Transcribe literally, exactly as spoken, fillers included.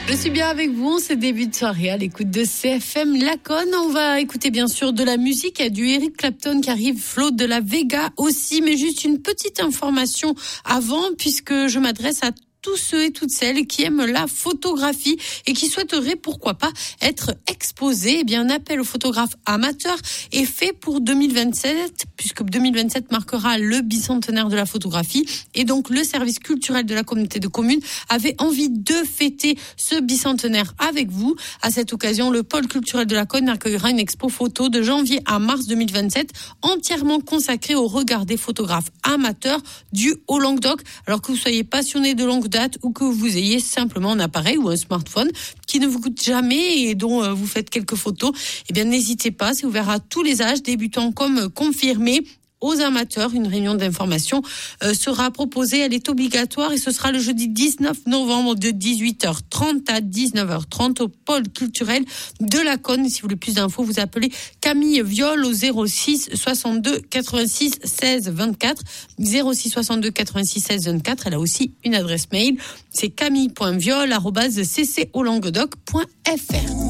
Je suis bien avec vous, en ce début de soirée à l'écoute de C F M Laconne. On va écouter bien sûr de la musique. Il y a du Eric Clapton qui arrive, Flo de la Vega aussi, mais juste une petite information avant, puisque je m'adresse à tous ceux et toutes celles qui aiment la photographie et qui souhaiteraient, pourquoi pas, être exposés. Eh bien, un appel aux photographes amateurs est fait pour deux mille vingt-sept, puisque deux mille vingt-sept marquera le bicentenaire de la photographie. Et donc, le service culturel de la communauté de communes avait envie de fêter ce bicentenaire avec vous. À cette occasion, le pôle culturel de la Cône accueillera une expo photo de janvier à mars deux mille vingt-sept, entièrement consacrée au regard des photographes amateurs du Haut-Languedoc. Alors que vous soyez passionné de longue date ou que vous ayez simplement un appareil ou un smartphone qui ne vous coûte jamais et dont euh, vous faites quelques photos, eh bien n'hésitez pas, c'est ouvert à tous les âges, débutants comme confirmés. Aux amateurs, une réunion d'information euh, sera proposée, elle est obligatoire et ce sera le jeudi dix-neuf novembre de dix-huit heures trente à dix-neuf heures trente au pôle culturel de la Cône. Si vous voulez plus d'infos, vous appelez Camille Viol au zéro six soixante-deux quatre-vingt-six seize vingt-quatre, zéro six soixante-deux quatre-vingt-six seize vingt-quatre. Elle a aussi une adresse mail, c'est camille point viol arobase c c o languedoc point f r.